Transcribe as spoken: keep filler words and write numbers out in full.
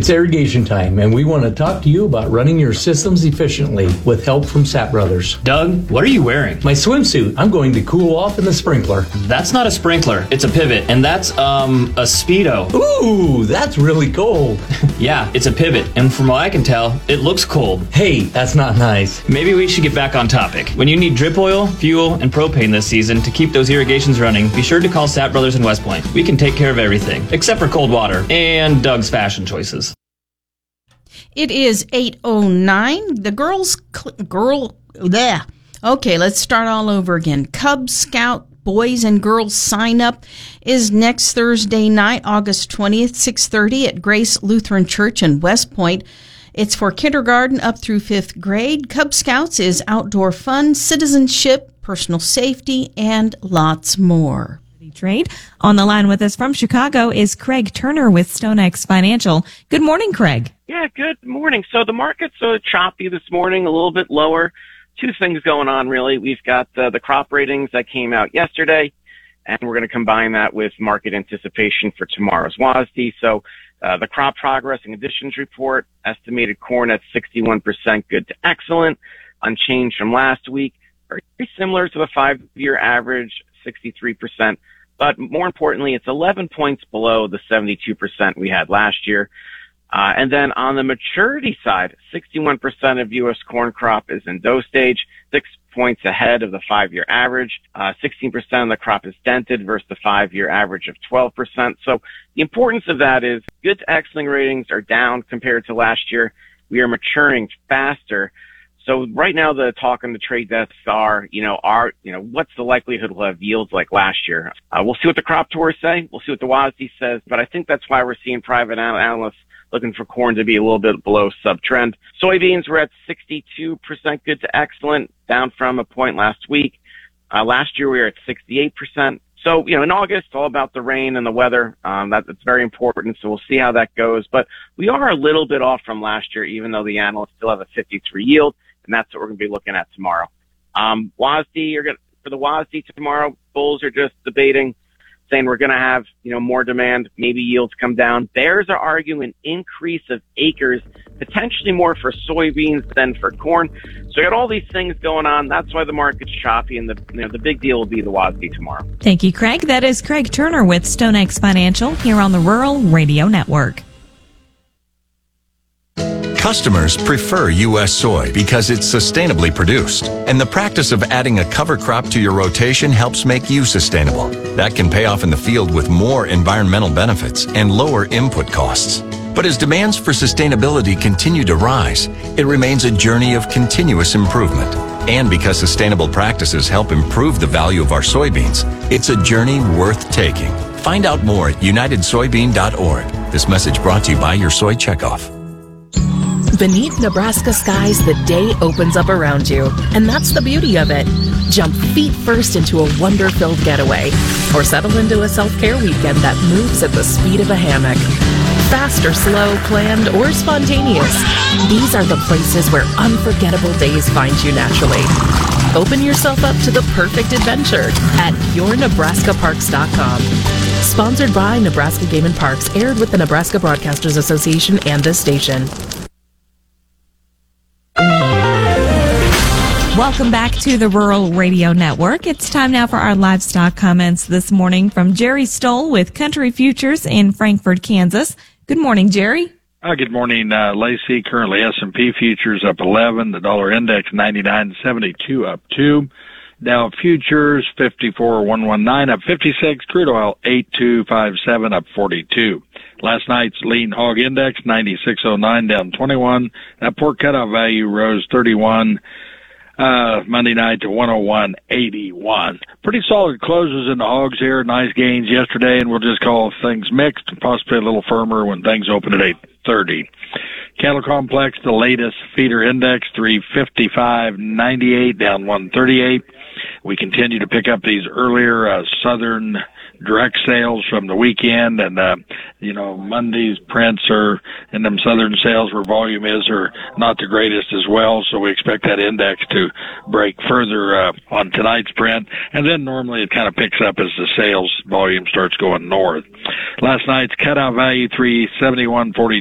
It's irrigation time, and we want to talk to you about running your systems efficiently with help from Sapp Brothers. Doug, what are you wearing? My swimsuit. I'm going to cool off in the sprinkler. That's not a sprinkler. It's a pivot, and that's, um, a Speedo. Ooh, that's really cold. Yeah, it's a pivot, and from what I can tell, it looks cold. Hey, that's not nice. Maybe we should get back on topic. When you need drip oil, fuel, and propane this season to keep those irrigations running, be sure to call Sapp Brothers in West Point. We can take care of everything, except for cold water and Doug's fashion choices. It is eight oh nine. The girls, cl- girl, there. Okay, let's start all over again. Cub Scout Boys and Girls Sign Up is next Thursday night, August twentieth, six thirty at Grace Lutheran Church in West Point. It's for kindergarten up through fifth grade. Cub Scouts is outdoor fun, citizenship, personal safety, and lots more. Trade. On the line with us from Chicago is Craig Turner with StoneX Financial. Good morning, Craig. Yeah, good morning. So the market's uh, choppy this morning, a little bit lower. Two things going on, really. We've got uh, the crop ratings that came out yesterday, and we're going to combine that with market anticipation for tomorrow's W A S D. So uh, the crop progress and conditions report, estimated corn at sixty-one percent good to excellent, unchanged from last week, very similar to the five-year average, sixty-three percent. But more importantly, it's eleven points below the seventy-two percent we had last year. Uh, and then on the maturity side, sixty-one percent of U S corn crop is in dough stage, six points ahead of the five-year average. Uh, sixteen percent of the crop is dented versus the five-year average of twelve percent. So the importance of that is good to excellent ratings are down compared to last year. We are maturing faster. So right now the talk on the trade desks are, you know, are, you know, what's the likelihood we'll have yields like last year? Uh, we'll see what the crop tours say. We'll see what the W A S D says. But I think that's why we're seeing private analysts looking for corn to be a little bit below sub-trend. Soybeans were at sixty-two percent good to excellent, down from a point last week. Uh, last year we were at sixty-eight percent. So, you know, in August, all about the rain and the weather. Um, that, that's very important. So we'll see how that goes. But we are a little bit off from last year, even though the analysts still have a fifty-three yield. And that's what we're going to be looking at tomorrow. Um, W A S D, you're going to, for the W A S D tomorrow, bulls are just debating, saying we're going to have, you know, more demand, maybe yields come down. Bears are arguing an increase of acres, potentially more for soybeans than for corn. So you got all these things going on. That's why the market's choppy, and the, you know, the big deal will be the W A S D tomorrow. Thank you, Craig. That is Craig Turner with StoneX Financial here on the Rural Radio Network. Customers prefer U S soy because it's sustainably produced, and the practice of adding a cover crop to your rotation helps make you sustainable. That can pay off in the field with more environmental benefits and lower input costs. But as demands for sustainability continue to rise, it remains a journey of continuous improvement. And because sustainable practices help improve the value of our soybeans, it's a journey worth taking. Find out more at united soybean dot org. This message brought to you by your Soy Checkoff. Beneath Nebraska skies, the day opens up around you, and that's the beauty of it. Jump feet first into a wonder-filled getaway, or settle into a self-care weekend that moves at the speed of a hammock. Fast or slow, planned or spontaneous, these are the places where unforgettable days find you naturally. Open yourself up to the perfect adventure at your nebraska parks dot com. Sponsored by Nebraska Game and Parks, aired with the Nebraska Broadcasters Association and this station. Welcome back to the Rural Radio Network. It's time now for our livestock comments this morning from Jerry Stoll with Country Futures in Frankfort, Kansas. Good morning, Jerry. Uh, good morning, uh, Lacey. Currently S and P futures up eleven. The dollar index ninety-nine seventy-two up two. Dow futures fifty-four one nineteen up fifty-six. Crude oil eight two five seven up forty-two. Last night's lean hog index ninety-six oh nine down twenty-one. That pork cutout value rose thirty-one. Uh, Monday night to one oh one eighty-one. Pretty solid closes in the hogs here. Nice gains yesterday, and we'll just call things mixed and possibly a little firmer when things open at eight thirty. Cattle complex, the latest feeder index, three fifty-five ninety-eight down one thirty-eight. We continue to pick up these earlier uh, southern direct sales from the weekend, and uh, you know, Monday's prints are in them southern sales where volume is are not the greatest as well, so we expect that index to break further uh, on tonight's print, and then normally it kind of picks up as the sales volume starts going north. Last night's cutout value three seventy-one forty